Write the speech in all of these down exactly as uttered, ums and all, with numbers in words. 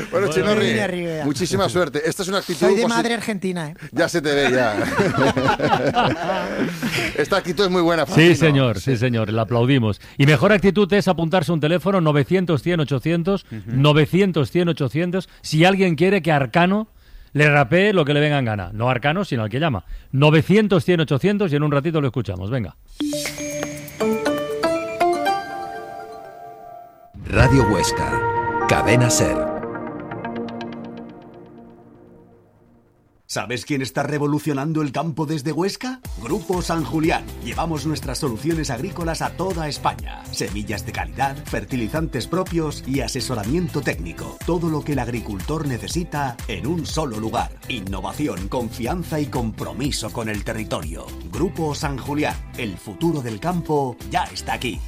Bueno, Chinorri, muchísima suerte. Esta es una actitud... Soy de madre argentina, ¿eh? Ya se te ve, ya. Esta actitud es muy buena. Sí, señor, sí, señor, la aplaudimos. Y mejor actitud es apuntarse un teléfono novecientos, cien, ochocientos, uh-huh. novecientos, cien, ochocientos, si alguien quiere que Arcano le rapee lo que le venga en gana. No Arcano, sino al que llama. novecientos, cien, ochocientos y en un ratito lo escuchamos. Venga. Radio Huesca, Cadena SER. ¿Sabes quién está revolucionando el campo desde Huesca? Grupo San Julián. Llevamos nuestras soluciones agrícolas a toda España. Semillas de calidad, fertilizantes propios y asesoramiento técnico. Todo lo que el agricultor necesita en un solo lugar. Innovación, confianza y compromiso con el territorio. Grupo San Julián. El futuro del campo ya está aquí.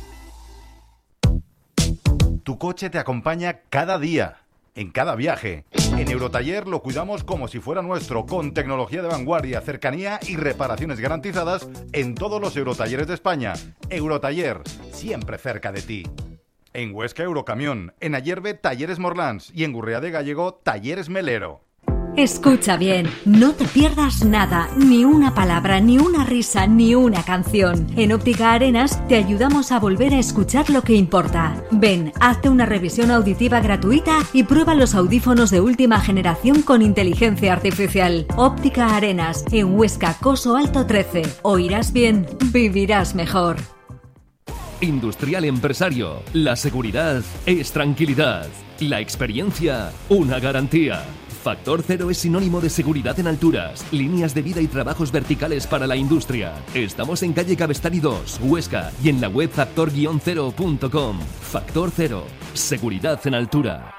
Tu coche te acompaña cada día, en cada viaje. En Eurotaller lo cuidamos como si fuera nuestro, con tecnología de vanguardia, cercanía y reparaciones garantizadas en todos los Eurotalleres de España. Eurotaller, siempre cerca de ti. En Huesca, Eurocamión. En Ayerbe, Talleres Morlans. Y en Gurrea de Gallego, Talleres Melero. Escucha bien, no te pierdas nada, ni una palabra, ni una risa, ni una canción. En Óptica Arenas te ayudamos a volver a escuchar lo que importa. Ven, hazte una revisión auditiva gratuita y prueba los audífonos de última generación con inteligencia artificial. Óptica Arenas, en Huesca, Coso Alto trece. Oirás bien, vivirás mejor. Industrial Empresario. La seguridad es tranquilidad. La experiencia, una garantía. Factor Cero es sinónimo de seguridad en alturas, líneas de vida y trabajos verticales para la industria. Estamos en calle Cabestany dos, Huesca, y en la web factor cero punto com. Factor Cero, seguridad en altura.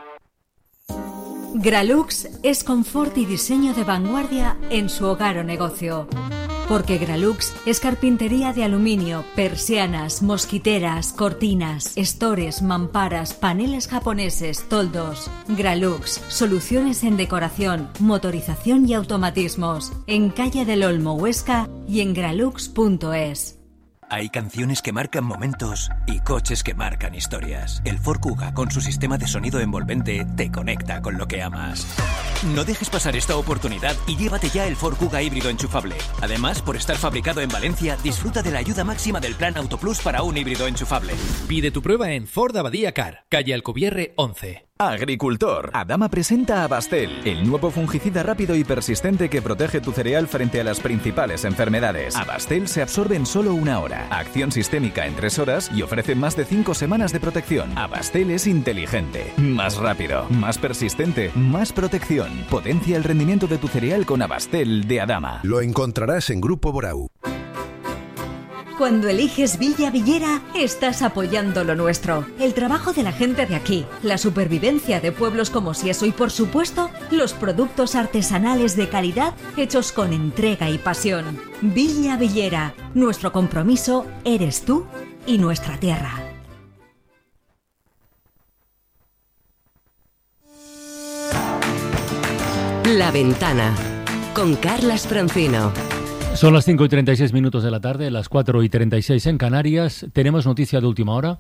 Gralux es confort y diseño de vanguardia en su hogar o negocio. Porque Gralux es carpintería de aluminio, persianas, mosquiteras, cortinas, estores, mamparas, paneles japoneses, toldos. Gralux, soluciones en decoración, motorización y automatismos. En calle del Olmo, Huesca y en gralux punto es. Hay canciones que marcan momentos y coches que marcan historias. El Ford Kuga, con su sistema de sonido envolvente, te conecta con lo que amas. No dejes pasar esta oportunidad y llévate ya el Ford Kuga híbrido enchufable. Además, por estar fabricado en Valencia, disfruta de la ayuda máxima del Plan Autoplus para un híbrido enchufable. Pide tu prueba en Ford Abadía Car, calle Alcubierre once. Agricultor. Adama presenta a Bastel, el nuevo fungicida rápido y persistente que protege tu cereal frente a las principales enfermedades. Abastel se absorbe en solo una hora, acción sistémica en tres horas y ofrece más de cinco semanas de protección. Abastel es inteligente, más rápido, más persistente, más protección. Potencia el rendimiento de tu cereal con Abastel de Adama. Lo encontrarás en Grupo Borau. Cuando eliges Villa Villera, estás apoyando lo nuestro, el trabajo de la gente de aquí, la supervivencia de pueblos como Sieso y, por supuesto, los productos artesanales de calidad hechos con entrega y pasión. Villa Villera, nuestro compromiso eres tú y nuestra tierra. La Ventana, con Carlas Francino. Son las cinco y treinta y seis minutos de la tarde, las cuatro y treinta y seis en Canarias. Tenemos noticia de última hora.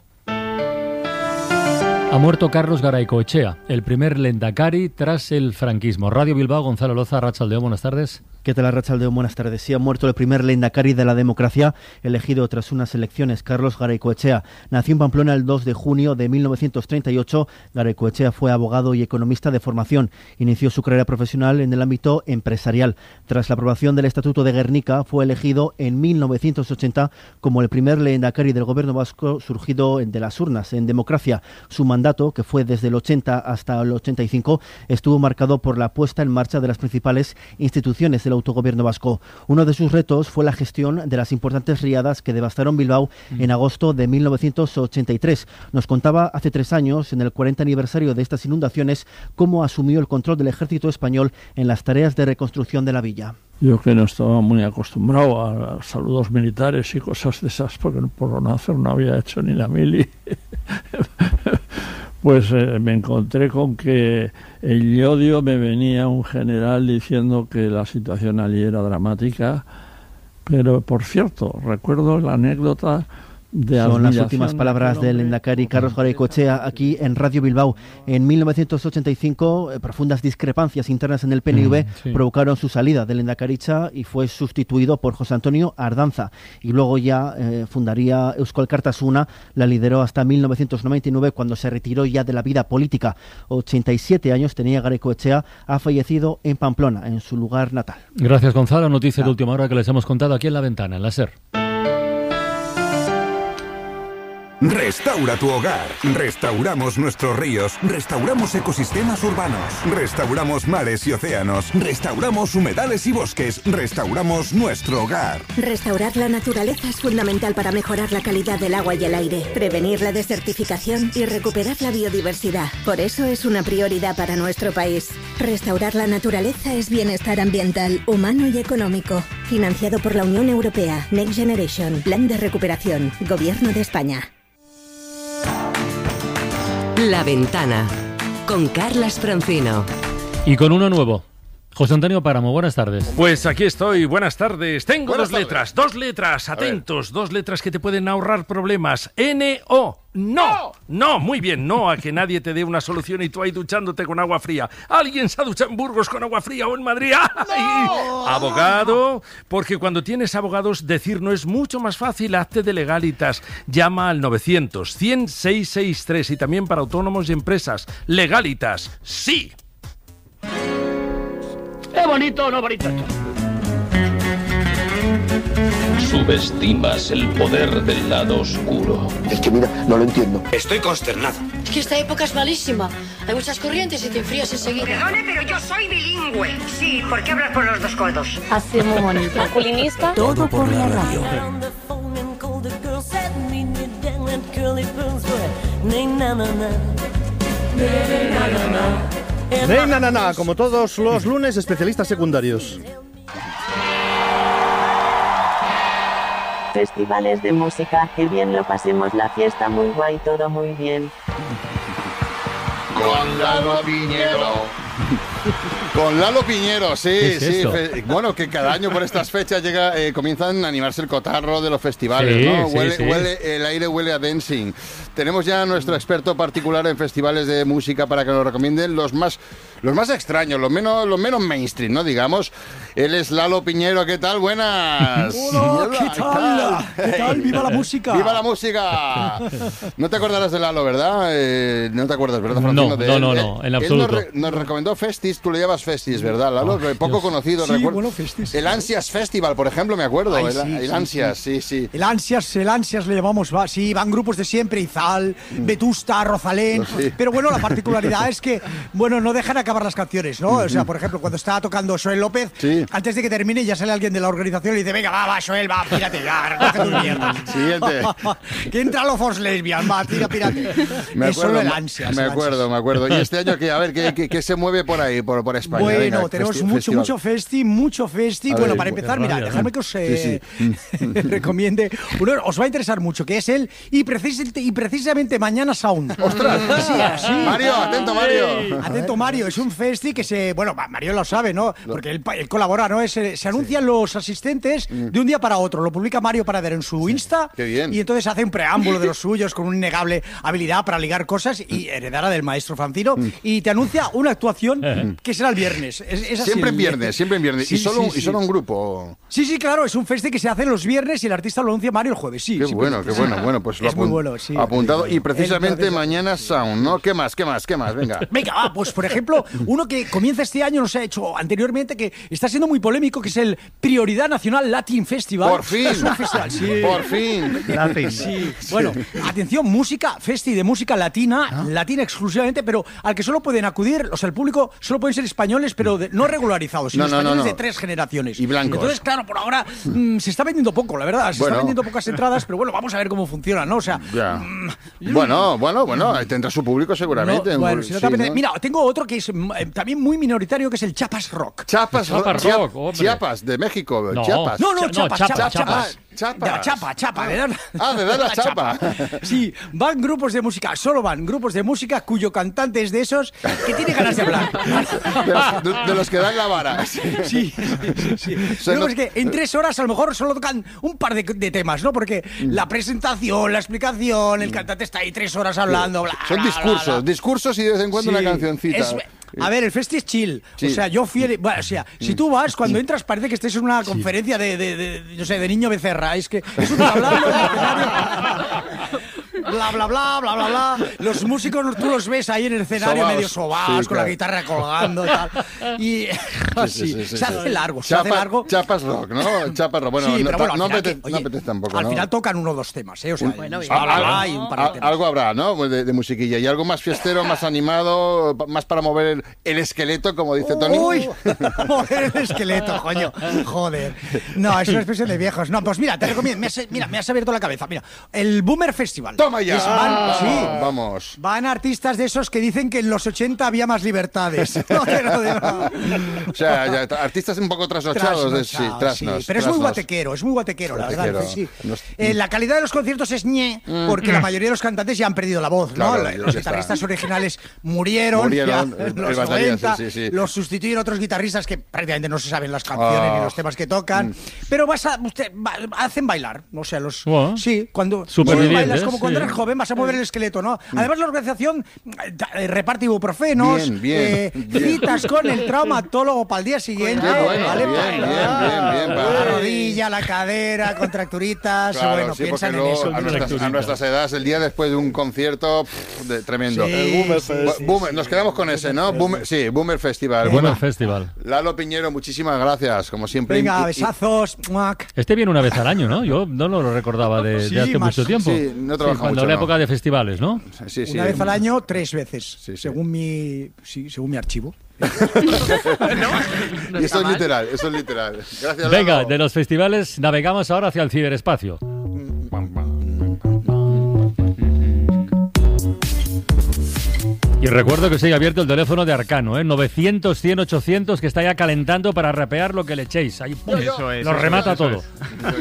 Ha muerto Carlos Garaycoechea, el primer lehendakari tras el franquismo. Radio Bilbao, Gonzalo Loza, Arratsaldeon, buenas tardes. ¿Qué tal, Arratsaldeon? Buenas tardes. Sí, ha muerto el primer lehendakari de la democracia, elegido tras unas elecciones, Carlos Garaycoechea. Nació en Pamplona el dos de junio de mil novecientos treinta y ocho. Garaycoechea fue abogado y economista de formación. Inició su carrera profesional en el ámbito empresarial. Tras la aprobación del Estatuto de Guernica, fue elegido en mil novecientos ochenta como el primer lehendakari del gobierno vasco surgido de las urnas, en democracia. Su mandato, que fue desde el ochenta hasta el ochenta y cinco, estuvo marcado por la puesta en marcha de las principales instituciones del autogobierno vasco. Uno de sus retos fue la gestión de las importantes riadas que devastaron Bilbao mm. en agosto de mil novecientos ochenta y tres. Nos contaba hace tres años, en el cuarenta aniversario de estas inundaciones, cómo asumió el control del ejército español en las tareas de reconstrucción de la villa. Yo, que no estaba muy acostumbrado a saludos militares y cosas de esas, porque por nacer no había hecho ni la mili, pues eh, me encontré con que en Llodio me venía un general diciendo que la situación allí era dramática, pero por cierto, recuerdo la anécdota de Son las admiración últimas palabras del del hombre. Endacari Carlos Garaikoetxea aquí en Radio Bilbao. En mil novecientos ochenta y cinco, eh, profundas discrepancias internas en el P N V Mm, sí. provocaron su salida del Endacaricha y fue sustituido por José Antonio Ardanza. Y luego ya eh, fundaría Eusko Alkartasuna, la lideró hasta mil novecientos noventa y nueve, cuando se retiró ya de la vida política. ochenta y siete años tenía Garaikoetxea, ha fallecido en Pamplona, en su lugar natal. Gracias, Gonzalo. Noticias de última hora que les hemos contado aquí en La Ventana, en la SER. Restaura tu hogar. Restauramos nuestros ríos. Restauramos ecosistemas urbanos. Restauramos mares y océanos. Restauramos humedales y bosques. Restauramos nuestro hogar. Restaurar la naturaleza es fundamental para mejorar la calidad del agua y el aire, prevenir la desertificación y recuperar la biodiversidad. Por eso es una prioridad para nuestro país. Restaurar la naturaleza es bienestar ambiental, humano y económico. Financiado por la Unión Europea. Next Generation. Plan de recuperación. Gobierno de España. La Ventana, con Carlas Francino. Y con uno nuevo. José Antonio Páramo, buenas tardes. Pues aquí estoy, buenas tardes. Tengo Buenas dos tardes. letras, dos letras, atentos, dos letras que te pueden ahorrar problemas. N O. No, no, muy bien, no a que nadie te dé una solución y tú ahí duchándote con agua fría. ¿Alguien se ha duchado en Burgos con agua fría o en Madrid? ¡Ay! Abogado, porque cuando tienes abogados decir no es mucho más fácil, hazte de Legalitas. Llama al novecientos, cien, seiscientos sesenta y tres y también para autónomos y empresas. Legalitas, sí. ¡Qué bonito, no bonito! Subestimas el poder del lado oscuro. Es que mira, no lo entiendo. Estoy consternado. Es que esta época es malísima. Hay muchas corrientes y te enfrías enseguida. Perdone, pero yo soy bilingüe. Sí, ¿por qué hablas por los dos codos? Así muy bonito. Masculinista. Todo por la radio. Ney, na, na, na, como todos los lunes, especialistas secundarios. Festivales de música, que bien lo pasemos, la fiesta muy guay, todo muy bien. Con Lalo Piñero. Con Lalo Piñero, sí, ¿Qué es sí. esto? Fe- bueno, que cada año por estas fechas llega, eh, comienzan a animarse el cotarro de los festivales, Sí, ¿no? sí, Huele, sí. huele- el aire huele a dancing. Tenemos ya a nuestro experto particular en festivales de música para que nos recomienden los más, los más extraños, los menos, los menos mainstream, ¿no? Digamos. Él es Lalo Piñero, ¿qué tal? Buenas. Hola, ¿qué tal? ¿Qué tal? ¡Viva la música! ¡Viva la música! No te acordarás de Lalo, ¿verdad? Eh, no te acuerdas, ¿verdad, Francino? No, de no, él? no, Él- no, en él absoluto. nos, re- nos recomendó Festis, tú le llevas Festis, ¿verdad, Lalo? Poco Dios. conocido, Sí, recuerdo. bueno, Festis. El Ansias Festival, por ejemplo, me acuerdo. Ay, el, sí, el sí, Ansias, sí. sí, sí. El Ansias, el Ansias le llamamos, va, sí, van grupos de siempre, Izal, Vetusta, Rosalén, Sí. pero bueno, la particularidad es que, bueno, no dejan acabar las canciones, ¿no? O sea, por ejemplo, cuando está tocando Joel López, Sí. antes de que termine ya sale alguien de la organización y dice, venga, va, va, Joel, va, pírate ya, recoge tus mierdas. Siguiente. Que entra lo Force Lesbian, va, tira, pírate. Me es solo acuerdo, el ma- Ansias. me el acuerdo, Ansias. me acuerdo. Y este año, que a ver, ¿qué, qué, qué se mueve por ahí, por, por España? Bueno, Venga, tenemos festi- mucho, festival. mucho festi, mucho festi. A Bueno, ver, para qué empezar, mira, rabia, dejadme ¿no? que os eh, Sí, recomiende uno, os va a interesar mucho, que es el y, precis- y precisamente mañana Sound. ¡Ostras! Sí, sí. Mario, atento, Mario. Atento, Mario, es un festi que se... Bueno, Mario lo sabe, ¿no? Porque él, él colabora, ¿no? Es, eh, se anuncian los asistentes de un día para otro. Lo publica Mario Parader en su Insta. Qué bien. Y entonces hace un preámbulo de los suyos con una innegable habilidad para ligar cosas y heredara del maestro Francino. Y te anuncia una actuación que será el viernes. Es, es así. Siempre en viernes, siempre en viernes. Sí, y, solo, sí, y sí. solo un grupo. Sí, sí, claro, es un festi que se hace los viernes y el artista lo anuncia Mario el jueves, sí. Qué sí, bueno, pues, qué bueno. Bueno, pues lo es muy apun- bueno, sí. apuntado. Y precisamente El- mañana Sound, ¿no? ¿Qué más, qué más, qué más? Venga. Venga, va, pues por ejemplo, uno que comienza este año, no se ha hecho anteriormente, que está siendo muy polémico, que es el Prioridad Nacional Latin Festival. Por fin. Es un festival, sí. Por fin. Latin. Sí. Bueno, atención, música, festi de música latina, latina exclusivamente, pero al que solo pueden acudir, o sea, el público solo pueden ser españoles, pero de- no regularizados, sino No, no, no, españoles no. de tres generaciones. Y blancos. Entonces, claro, por ahora mm, se está vendiendo poco, la verdad, se Bueno. está vendiendo pocas entradas, pero bueno, vamos a ver cómo funciona, ¿no? O sea, Ya. Bueno, bueno, bueno, tendrá su público seguramente. no, bueno, Muy- si no sí, te apetece- ¿no? Mira, tengo otro que es eh, también muy minoritario, que es el Chiapas Rock. Chiapas, Chiapas Rock, Rock, hombre. Chiapas, de México, No. Chiapas. No, no, No, Chiapas, Chiapas, Chiapas, Chiapas. Chiapas. De la chapa, chapa, de dar- Ah, de dar la chapa. Sí, van grupos de música, solo van grupos de música cuyo cantante es de esos que tiene ganas de hablar. De los, de- de los que dan la vara. Sí, sí, sí, sí. sea, Luego no- es que en tres horas a lo mejor solo tocan un par de, de temas, ¿no? Porque la presentación, la explicación, el cantante está ahí tres horas hablando, bla, Son bla, discursos, bla, bla. discursos y de vez en cuando Sí, una cancioncita. es- a ver, el festi es chill. Sí. O sea, yo fiel. Bueno, o sea, si tú vas, cuando entras, parece que estés en una conferencia de, de, de, no sé, de niño Becerra. Es que es un hablando en el escenario. Bla, bla, bla, bla, bla, bla. Los músicos tú los ves ahí en el escenario Sobaos. medio sobados, Sí, con la claro. guitarra colgando y tal. Y así, Sí, sí, sí, se sí. hace largo, se Chapa- hace largo. Chapas Rock, ¿no? Chapas Rock. Bueno, Sí, no, pero bueno, no, al final apetece, que- no oye, apetece tampoco, Al ¿no? final tocan uno o dos temas, ¿eh? O sea, Bueno, bla, bla, bla, y un par de Al- temas. algo habrá, ¿no? De, de musiquilla. Y algo más fiestero, más animado, pa- más para mover el, el esqueleto, como dice Tony. Uy, mover el esqueleto, coño. Joder. No, es una expresión de viejos. No, pues mira, te recomiendo. Me has, mira, me has abierto la cabeza. Mira, el Boomer Festival. ¡Toma ya! Es- van, Ah, sí, Vamos. van artistas de esos que dicen que en los ochenta había más libertades. No te lo digo. O sea, ya, artistas un poco trasnochados. de- sí, Trasnochado, trasnos. sí. Pero es muy trasnos. guatequero, es muy guatequero, la verdad. Guatequero. Sí. Nos- Eh, la calidad de los conciertos es ñe, porque la mayoría de los cantantes ya han perdido la voz, ¿no? Claro, La- ya los está. guitarristas originales murieron, Murieron, ya el- en el los batería, noventa, sí, sí, sí. los sustituyeron otros guitarristas que prácticamente no se saben las canciones Ah. ni los temas que tocan, pero vas a, usted, va- hacen bailar, o sea, los Bueno. sí, cuando Supervivientes, sí, bailas como cuando sí. eres joven vas a mover el esqueleto, ¿no? Además la organización eh, da- eh, reparte ibuprofenos, Bien, bien, eh, bien. citas con el traumatólogo para el día siguiente, Qué bueno, ¿vale? bien, bien, bien, bien, La para- rodilla, la cadera, contracturitas, Claro, bueno, sí, piensan porque en luego eso. a nuestras, a nuestras edades, el día después de un concierto, pff, de- tremendo. Sí, El Boomer sí, Bu- sí, Boomer, sí. nos quedamos con ese, ¿no? Boomer, sí, Boomer Festival. Boomer Bueno, Festival. Lalo Piñero, muchísimas gracias, como siempre. Venga, Y- y- besazos. muac. Este viene una vez al año, ¿no? Yo no lo recordaba de, de Sí, hace más- mucho tiempo. sí, no trabaja cuando mucho, la no. época de festivales, ¿no? Sí, sí. Una vez al año, tres veces, Sí, sí. según mi sí, según mi archivo. Y eso es literal, eso es literal. Gracias, Venga, Lalo. de los festivales navegamos ahora hacia el ciberespacio. Y recuerdo que sigue abierto el teléfono de Arcano, ¿eh? novecientos, cien, ochocientos, que está ya calentando para rapear lo que le echéis. Ahí, ¡pum! Eso es, Nos eso remata es, eso todo.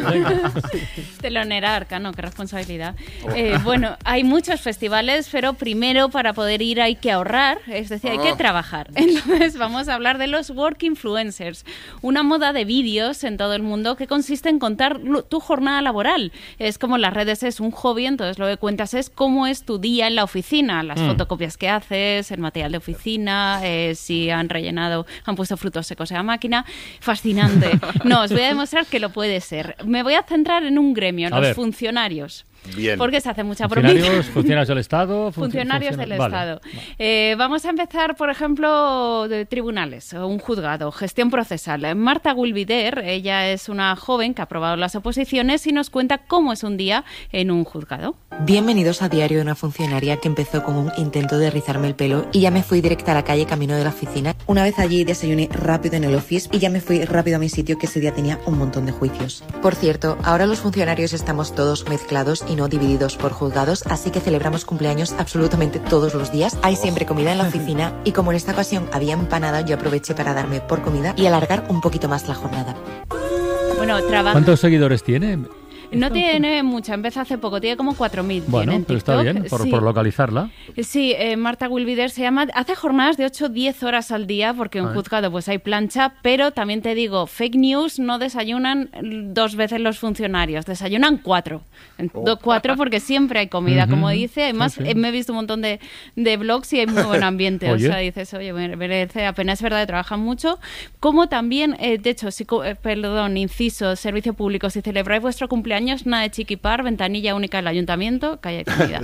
Telonera Arcano, qué responsabilidad. Eh, bueno, hay muchos festivales, pero primero para poder ir hay que ahorrar, es decir, hay que Oh. trabajar. Entonces vamos a hablar de los Work Influencers, una moda de vídeos en todo el mundo que consiste en contar lo- tu jornada laboral. Es como las redes es un hobby, entonces lo que cuentas es cómo es tu día en la oficina, las Mm. fotocopias que haces, el material de oficina, eh, si han rellenado, han puesto frutos secos en la máquina. Fascinante. No, os voy a demostrar que lo puede ser. Me voy a centrar en un gremio, en A los ver. funcionarios. Bien. Porque se hace mucha Funcionarios, bromita. funcionarios del Estado. funci- Funcionarios del funciona- vale. Estado. Eh, vamos a empezar, por ejemplo, de tribunales, o un juzgado, gestión procesal. Marta Gulvider, ella es una joven que ha aprobado las oposiciones y nos cuenta cómo es un día en un juzgado. Bienvenidos a Diario de una funcionaria que empezó con un intento de rizarme el pelo y ya me fui directa a la calle camino de la oficina. Una vez allí desayuné rápido en el office y ya me fui rápido a mi sitio, que ese día tenía un montón de juicios. Por cierto, ahora los funcionarios estamos todos mezclados y no divididos por juzgados, así que celebramos cumpleaños absolutamente todos los días. Hay siempre comida en la oficina y como en esta ocasión había empanada, yo aproveché para darme por comida y alargar un poquito más la jornada. Bueno, trabaja... ¿Cuántos seguidores tiene? No tiene mucha, empezó hace poco, tiene como cuatro mil. Bueno, en pero está TikTok. bien, por, Sí. por localizarla. Sí, eh, Marta Gulvider se llama, hace jornadas de ocho a diez horas al día porque en Ay. juzgado pues hay plancha, pero también te digo, fake news no desayunan dos veces los funcionarios, desayunan cuatro. En- Oh. do- Cuatro porque siempre hay comida, Ujú. como dice. Además, Sí, sí. eh, me he visto un montón de, de blogs y hay muy buen ambiente. Oye. O sea, dices, oye, me- merece la pena, es verdad, trabajan mucho. Como también, eh, de hecho, si, co- eh, perdón, inciso, servicio público, si celebráis vuestro cumpleaños, nada de chiquipar, ventanilla única del ayuntamiento, que haya comida.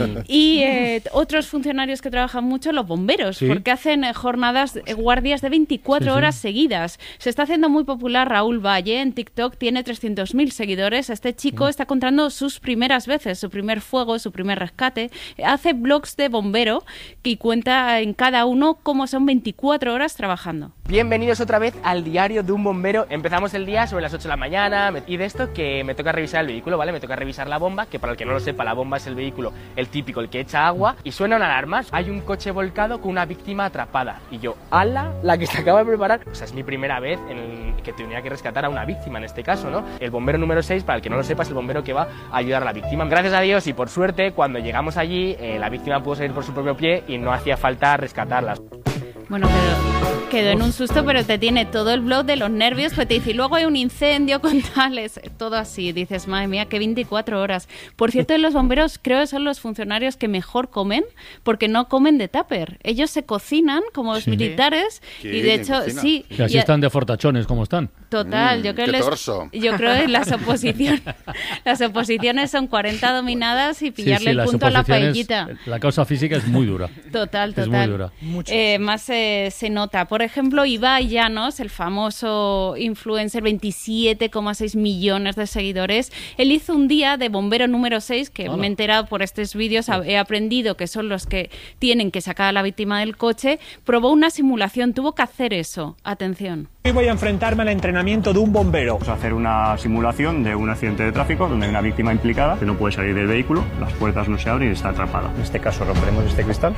Y eh, otros funcionarios que trabajan mucho, los bomberos, Sí. porque hacen eh, jornadas, eh, guardias de veinticuatro Sí, sí. horas seguidas. Se está haciendo muy popular Raúl Valle en TikTok, tiene trescientos mil seguidores. Este chico está contando sus primeras veces, su primer fuego, su primer rescate. Eh, Hace blogs de bombero y cuenta en cada uno cómo son veinticuatro horas trabajando. Bienvenidos otra vez al diario de un bombero. Empezamos el día sobre las ocho de la mañana y de esto que me toca revisar el vehículo, ¿vale? Me toca revisar la bomba, que para el que no lo sepa, la bomba es el vehículo, el típico, el que echa agua, y suenan alarmas. Hay un coche volcado con una víctima atrapada. Y yo, ala, la que se acaba de preparar. O sea, es mi primera vez en el que tenía que rescatar a una víctima en este caso, ¿no? El bombero número seis, para el que no lo sepa, es el bombero que va a ayudar a la víctima. Gracias a Dios y por suerte, cuando llegamos allí, eh, la víctima pudo salir por su propio pie y no hacía falta rescatarla. Bueno, quedó, quedó en un susto, pero te tiene todo el blog de los nervios, pues te dice, y luego hay un incendio con tales, todo así. Dices, madre mía, que veinticuatro horas. Por cierto, los bomberos creo que son los funcionarios que mejor comen, porque no comen de tupper. Ellos se cocinan como los Sí. militares, ¿Qué? y de hecho, sí. Que así y- están de fortachones, como están. Total, Mm, yo creo qué les- torso. yo creo que las oposiciones las oposiciones son cuarenta dominadas y pillarle Sí, sí, el las punto a la oposiciones, paellita. La causa física es muy dura. Total, Es total. muy dura. Eh, más eh, se nota. Por ejemplo, Ibai Llanos, el famoso influencer, veintisiete coma seis millones de seguidores, él hizo un día de bombero número seis, que Hola. me he enterado por estos vídeos, he aprendido que son los que tienen que sacar a la víctima del coche, probó una simulación, tuvo que hacer eso. Atención. Hoy voy a enfrentarme al entrenamiento de un bombero. Vamos a hacer una simulación de un accidente de tráfico donde hay una víctima implicada que no puede salir del vehículo, las puertas no se abren y está atrapada. En este caso romperemos este cristal.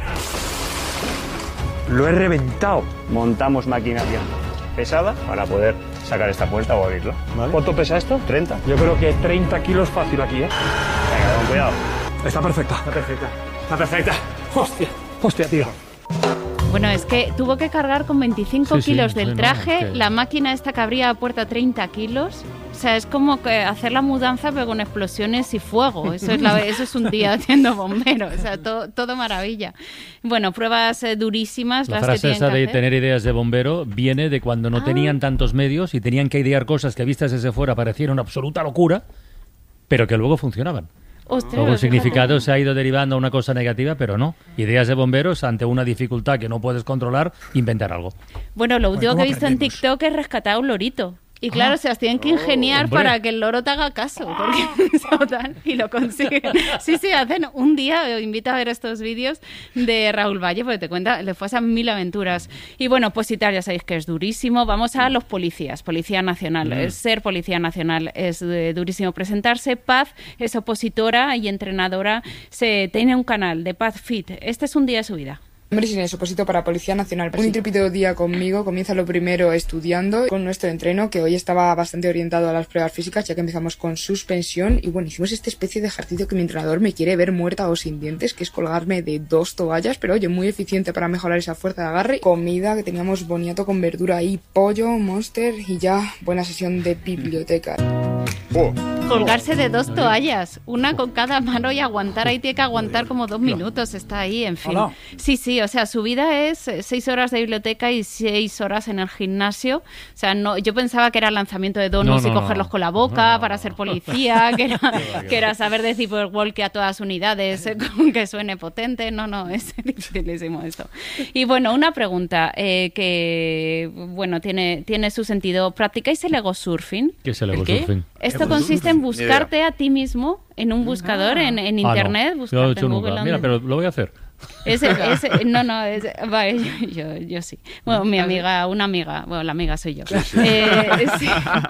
Lo he reventado. Montamos maquinaria pesada para poder sacar esta puerta o abrirla. ¿Cuánto pesa esto? treinta. Yo creo que treinta kilos fácil aquí, ¿eh? Venga, con cuidado. Está perfecta. Está perfecta. Está perfecta. Hostia. Hostia, tío. Bueno, es que tuvo que cargar con veinticinco Sí, sí, kilos sí, del no, traje, es que- la máquina esta que abría la puerta treinta kilos. O sea, es como que hacer la mudanza pero con explosiones y fuego. Eso es, la, eso es un día siendo bombero. O sea, todo, todo maravilla. Bueno, pruebas eh, durísimas La las que frase tienen esa que de hacer. tener ideas de bombero viene de cuando no Ah. tenían tantos medios y tenían que idear cosas que vistas desde fuera parecieron una absoluta locura, pero que luego funcionaban. Ostras, Luego el fíjate. significado se ha ido derivando a una cosa negativa, pero no. Ideas de bomberos ante una dificultad que no puedes controlar, inventar algo. Bueno, lo último ¿cómo que he visto en aprendemos? TikTok es rescatar a un lorito. Y claro, se las tienen que ingeniar hombre. para que el loro te haga caso, porque total, y lo consiguen. Sí, sí, hacen un día, os invito a ver estos vídeos de Raúl Valle, porque te cuenta, le pasan mil aventuras. Y bueno, opositar, ya sabéis que es durísimo. Vamos a los policías, Policía Nacional. Mm. Es ser Policía Nacional es eh, durísimo presentarse. Paz es opositora y entrenadora, se tiene un canal de Paz Fit. Este es un día de su vida. Nombre Inés, oposito para Policía Nacional. Un intrépido día conmigo. Comienza lo primero estudiando con nuestro entreno, que hoy estaba bastante orientado a las pruebas físicas, ya que empezamos con suspensión. Y bueno, hicimos esta especie de ejercicio que mi entrenador me quiere ver muerta o sin dientes, que es colgarme de dos toallas, pero oye, muy eficiente para mejorar esa fuerza de agarre. Comida, que teníamos boniato con verdura y pollo, monster, y ya buena sesión de biblioteca. Colgarse de dos toallas, una con cada mano y aguantar, ahí tiene que aguantar como dos minutos, está ahí, en fin. Hola. Sí, sí, o sea, su vida es eh, seis horas de biblioteca y seis horas en el gimnasio. O sea, no, yo pensaba que era lanzamiento de donuts No, no, y cogerlos no. con la boca para ser policía, que era, que era saber decir por walkie a todas las unidades eh, con que suene potente. No, no, es dificilísimo esto. Y bueno, una pregunta eh, que, bueno, tiene, tiene su sentido. ¿Practicáis el ego surfing? ¿Qué es el ego surfing? Esto consiste en buscarte a ti mismo en un buscador, en, en Ah, no. internet, Yo lo he buscarte hecho en nunca. Google. Mira, donde- pero lo voy a hacer. Ese, ese, no, no, ese- vale, yo, yo, yo sí. Bueno, mi amiga, una amiga, bueno, la amiga soy yo. Eh, sí.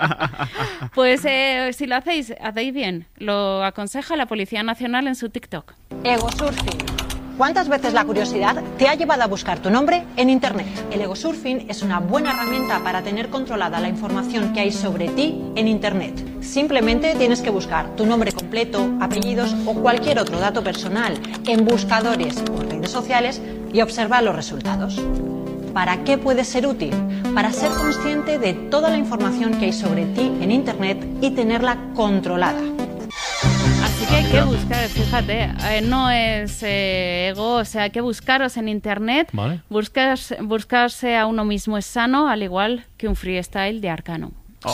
Pues eh, si lo hacéis, hacéis bien. Lo aconseja la Policía Nacional en su TikTok. Ego surfing. ¿Cuántas veces la curiosidad te ha llevado a buscar tu nombre en Internet? El ego surfing es una buena herramienta para tener controlada la información que hay sobre ti en Internet. Simplemente tienes que buscar tu nombre completo, apellidos o cualquier otro dato personal en buscadores o redes sociales y observar los resultados. ¿Para qué puede ser útil? Para ser consciente de toda la información que hay sobre ti en Internet y tenerla controlada. Así que hay que buscar, fíjate, eh, no es eh, ego, o sea, hay que buscaros en internet. Vale. Buscas- buscarse a uno mismo es sano, al igual que un freestyle de Arcano.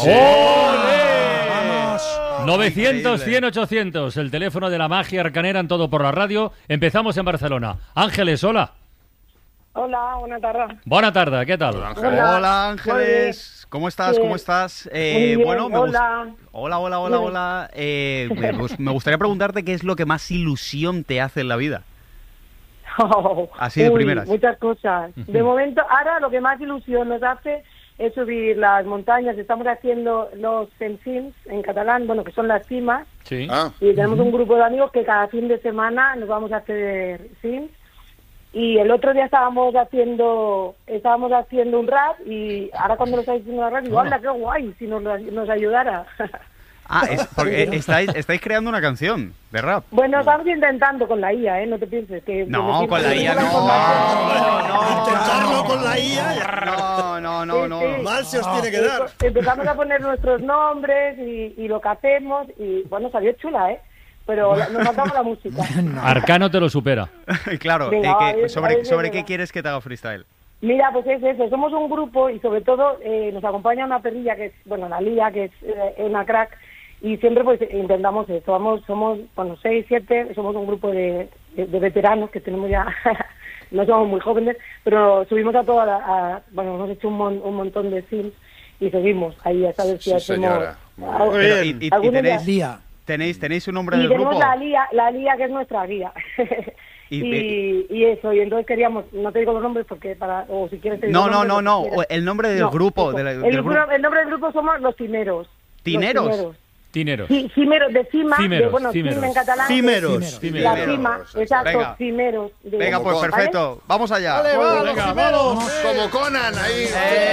novecientos, cien, ochocientos, el teléfono de la magia arcanera en Todo por la Radio. Empezamos en Barcelona. Ángeles, hola. Hola, buena tarde. Buena tarde, ¿qué tal? Hola. Hola, Ángeles. ¿Cómo estás? Sí. ¿Cómo estás? Eh, Muy bien, bueno, me gust- hola. Hola, hola, hola, Dime. hola. Eh, me, gus- me gustaría preguntarte qué es lo que más ilusión te hace en la vida. Así de Uy, primeras. Muchas cosas. De momento, ahora lo que más ilusión nos hace es subir las montañas. Estamos haciendo los Cimsims en catalán, bueno, que son las cimas. Sí. Ah. Y tenemos un grupo de amigos que cada fin de semana nos vamos a hacer sims. Y el otro día estábamos haciendo estábamos haciendo un rap y ahora cuando lo estáis haciendo un rap, digo, ¡hala, qué guay! Si nos, nos ayudara. Ah, es porque estáis, estáis creando una canción de rap. Bueno, estamos intentando con la I A, ¿eh? No te pienses que... No, que con la I A no. Intentarlo con la I A. No, no, no, no. Mal se os tiene que dar. Empezamos a poner nuestros nombres y, y lo que hacemos y, bueno, salió chula, ¿eh? Pero nos faltaba la música. Arcano te lo supera. Claro, Venga, eh, que- a ver, a ¿sobre, ver, sobre venga. qué quieres que te haga freestyle? Mira, pues es eso, somos un grupo y sobre todo eh, nos acompaña una perrilla que es, bueno, la Lía, que es eh, una crack, y siempre pues intentamos eso, somos, somos bueno, seis, siete, somos un grupo de, de, de veteranos que tenemos ya, no somos muy jóvenes, pero subimos a toda la, a, bueno, hemos hecho un, mon, un montón de sims y seguimos ahí a saber si Sí, hacemos... señora. algo- Pero, ¿y, y- y alguna tenéis, idea. tenéis, tenéis un nombre Y del tenemos grupo? la Lía, la Lía que es nuestra guía. Y- Y, y eso, y entonces queríamos, no te digo los nombres porque para, o si quieres te digo No, los no, nombres, no, lo que no, quieras. el nombre del No, grupo. eso. de la- el, del grupo- grupo. el nombre del grupo somos los Cimeros. ¿Tineros? Los Cimeros. Tineros. Sí, cimeros, de cima, Cimeros, de, bueno, cimeros. cima en catalán. Cimeros. Cimeros. La cima, exacto, Venga. cimeros. de- Venga, pues ¿vale? perfecto. Vamos allá. Vale, va, Venga, los vamos. cimeros. Como Conan, ahí.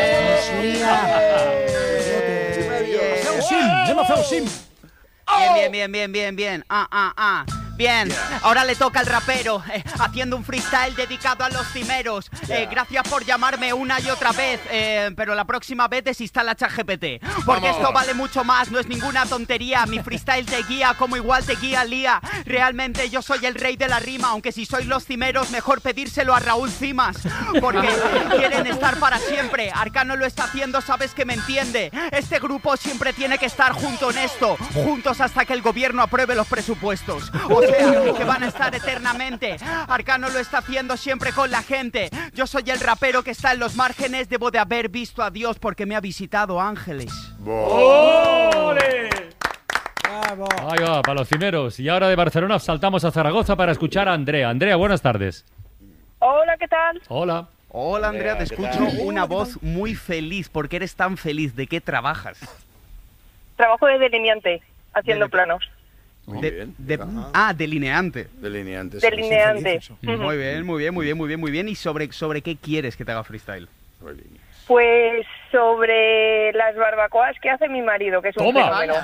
Feu un sim, anem a fer un sim. Bien, bien, bien, bien, bien, bien. Ah, ah, ah. Bien, ahora le toca al rapero, eh, haciendo un freestyle dedicado a los cimeros. Eh, gracias por llamarme una y otra vez, eh, pero la próxima vez desinstala ChatGPT. Porque Vamos. esto vale mucho más, no es ninguna tontería. Mi freestyle te guía como igual te guía Lía. Realmente yo soy el rey de la rima, aunque si sois los cimeros, mejor pedírselo a Raúl Cimas. Porque quieren estar para siempre. Arcano lo está haciendo, sabes que me entiende. Este grupo siempre tiene que estar junto en esto, juntos hasta que el gobierno apruebe los presupuestos. O sea, que van a estar eternamente. Arcano lo está haciendo siempre con la gente. Yo soy el rapero que está en los márgenes. Debo de haber visto a Dios porque me ha visitado ángeles. ¡Ole! Ahí va, para los cimeros. Y ahora de Barcelona saltamos a Zaragoza para escuchar a Andrea. Andrea, buenas tardes. Hola, ¿qué tal? Hola. Hola Andrea, te ¿qué escucho tal? una voz muy feliz. ¿Por qué eres tan feliz? ¿De qué trabajas? Trabajo de delineante, haciendo Dele- planos. Muy De- bien. de- Ajá. ah, delineante. Delineantes. Delineante. Muy bien, muy bien, muy bien, muy bien, muy bien. ¿Y sobre, sobre qué quieres que te haga freestyle? Pues sobre las barbacoas que hace mi marido, que es un Toma. fenómeno.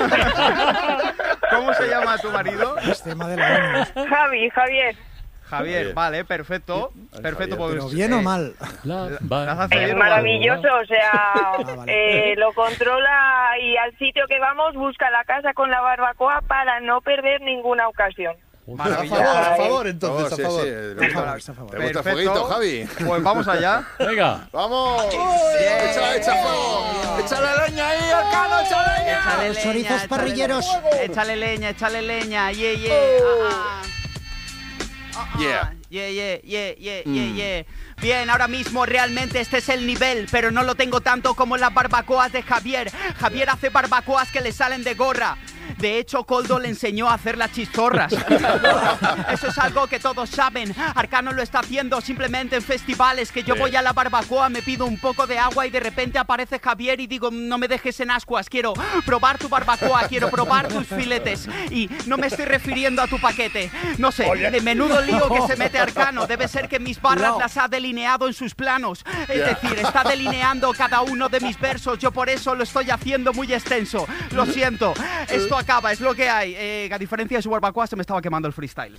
¿Cómo se llama tu marido? Tema de la Javi, Javier. Javier, vale, perfecto. Perfecto, pues, Pero bien o eh, mal. La- ¿las va- hace bien Es o mal? maravilloso, o sea, Ah, vale. eh, lo controla y al sitio que vamos busca la casa con la barbacoa para no perder ninguna ocasión. A Maravilloso. favor, a favor, Oh, entonces, sí, a favor. sí, ¿Te gusta el Perfecto. fueguito, Javi? Pues vamos allá. Venga. ¡Vamos! ¡Echa, echa fuego! ¡Échale leña ahí, Arcano, echa leña! Échale Los leña, chorizos échale- parrilleros. Échale leña, échale leña, yeah, yeah. Oh. ah, ah. Ah, ah. Yeah. Yeah, yeah, yeah, yeah, Mm. yeah, yeah. Bien, ahora mismo realmente este es el nivel, pero no lo tengo tanto como las barbacoas de Javier. Javier hace barbacoas que le salen de gorra. De hecho, Coldo le enseñó a hacer las chistorras. Eso es algo que todos saben. Arcano lo está haciendo simplemente en festivales. Que yo Sí. voy a la barbacoa, me pido un poco de agua y de repente aparece Javier y digo, no me dejes en ascuas. Quiero probar tu barbacoa, quiero probar tus filetes. Y no me estoy refiriendo a tu paquete. No sé, de menudo lío que se mete Arcano. Debe ser que mis barras Cuidado. las ha delineado en sus planos. Es Ya. decir, está delineando cada uno de mis versos. Yo por eso lo estoy haciendo muy extenso. Lo siento, esto acaba, es lo que hay. Eh, a diferencia de su barbacoa, se me estaba quemando el freestyle.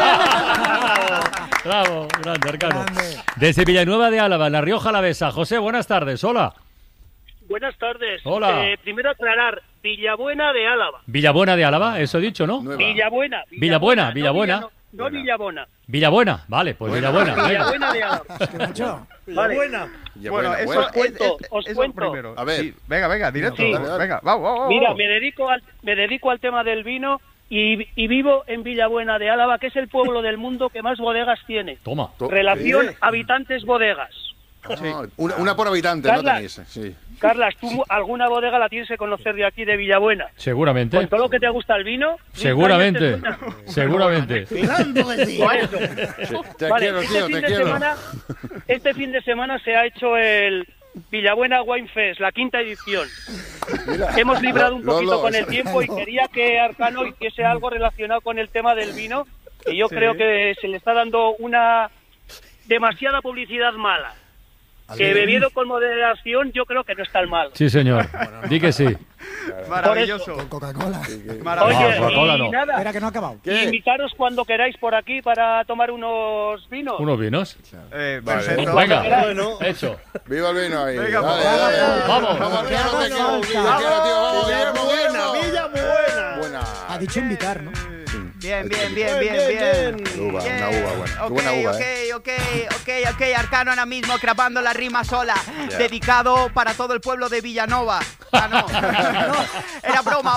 Bravo, grande, Arcano. Grande. Desde Villanueva de Álava, en La Rioja Alavesa. José, buenas tardes. Hola. Buenas tardes. Hola. Eh, primero aclarar, Villabuena de Álava. Villabuena de Álava, eso he dicho, ¿no? Nueva. Villabuena. Villabuena, no Villabuena. Villa- No, no Villabona. Villabuena, vale, pues Buena. Villabuena. venga. Villabuena de Álava. Mucho. Vale. Buena. Ya, Bueno, buena, eso, buena. Os cuento, es- os eso cuento. primero. A ver. Sí, venga, venga, directo. Sí. Dale, dale. Venga, vamos, vamos. Mira, vamos. me dedico al, me dedico al tema del vino y, y vivo en Villabuena de Álava, que es el pueblo del mundo que más bodegas tiene. Toma. To- Relación Eh. habitantes-bodegas. Sí. Una, una por habitante, Carlas, ¿no tenéis? Sí. Carlas, ¿tú alguna bodega la tienes que conocer de aquí, de Villabuena? Seguramente. Con todo lo que te gusta el vino. Seguramente. Seguramente. Vale, Te vale, quiero, este tío, fin te de quiero. semana, este fin de semana se ha hecho el Villabuena Wine Fest, la quinta edición. Mira, Hemos librado un Lolo, poquito con el eso- tiempo y quería que Arcano hiciese algo relacionado con el tema del vino, que yo Sí. creo que se le está dando una demasiada publicidad mala. Que bebido con moderación yo creo que no está el mal. Sí, señor. Di que sí. Maravilloso. Con Coca-Cola. Oye, No, Coca-Cola y no. nada, Espera, que no ha acabado. invitaros cuando queráis por aquí para tomar unos vinos. ¿Unos vinos? Eh, Vale. perfecto. Venga, Bueno. hecho. Viva el vino ahí. Venga, dale, vamos. dale. Vamos. Vamos, Arcano, te quiero, te quiero, tío. Vamos, Guillermo, Guillermo. Villa buena. Buena. Ha dicho invitar, ¿no? Bien, bien, bien, bien, bien. Uva, una uva buena. Qué Ok, buena uva, ok, ¿eh? ok, ok, ok, Arcano ahora mismo grabando la rima sola, Ya. dedicado para todo el pueblo de Villanova. Ah, no, no, era broma.